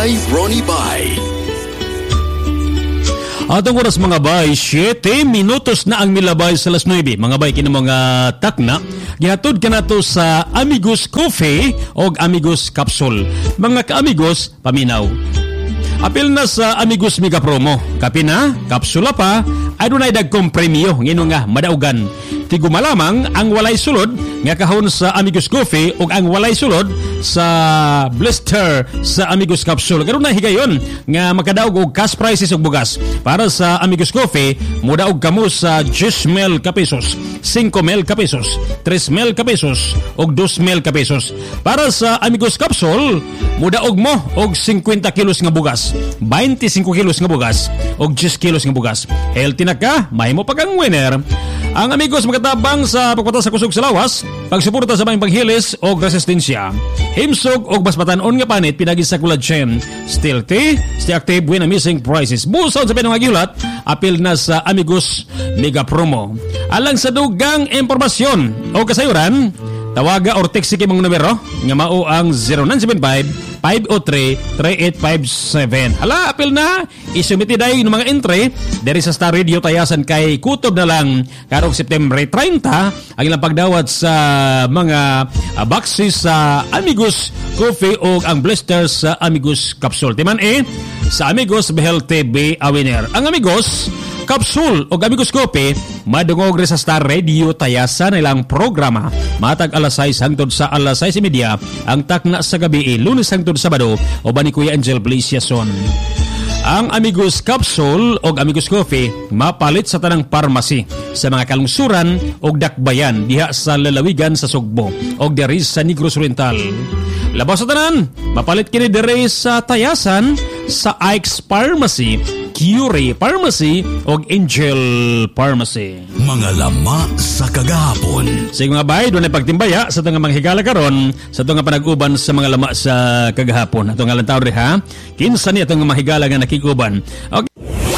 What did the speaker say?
by Ronnie Bay. Atong oras mga bay, 7 minutos na ang milabay sa alas 9. Mga bay, kina mga takna, ginatod ka na to sa Amigos Coffee o Amigos Capsule. Mga ka-amigos, paminaw. Apil na sa Amigos Mega Promo. Kapi na, kapsula pa, ay doon ay dagkong premyo. Ngino nga, madaugan. Tigo malamang ang walay sulod nga kahon sa Amigos Coffee o ang walay sulod sa blister sa Amigos Capsule. Karon na higayon nga makadaog og cash prices og bugas. Para sa Amigos Coffee, mudaog kamo sa 10,000 ka pesos, 5,000 ka pesos, 3,000 ka pesos og 2,000 ka pesos. Para sa Amigos Capsule, mudaog mo og 50 kilos nga bugas, 25 kilos nga bugas og 10 kilos nga bugas. Healthy na ka, may mo pag ang winner. Ang Amigos makatabang sa pagpatas sa kusog sa lawas, pagsuporta sa mga panghilis o resistensya. Himsog o basbatanon nga panit pinagi sa collagen. Still tea, stay active when missing prices. Buson sa pinong agilat, apil na sa Amigos Mega Promo. Alang sa dugang impormasyon o kasayuran, tawaga or text sige mong numero nga mao ang 0975-503-3857. Hala, apil na, isumiti dahi ng mga entry dari sa Star Radio Tayasan kay kutob na lang karong September 30 ang ilang pagdawat sa mga boxes sa Amigos Coffee o ang blister sa Amigos Capsule. Timan sa Amigos Behel TV Awiner. Ang Amigos Capsule o Amigos Coffee madungog rin sa Star Radio Tayasan ilang programa. Matag alas 6 hangtod sa alas 6:30 ang takna sa gabi Lunes hangtod Sabado o ba ni Kuya Angel Blasiason. Ang Amigos Capsule o Amigos Coffee mapalit sa tanang pharmacy sa mga kalungsuran o dakbayan diha sa lalawigan sa Sugbo o diri sa Negros Oriental. Labaw sa tanan, mapalit kini diri sa Tayasan sa Ike's Pharmacy, Curie Pharmacy o Angel Pharmacy. Mga lama sa kagahapon. Sa mga bay, doon ay pagtimbaya sa itong mga higala karon sa itong panag-uban sa mga lama sa kagahapon. Itong alantaw rin ha, kinsa ni itong mga higala nga nakikuban. Okay.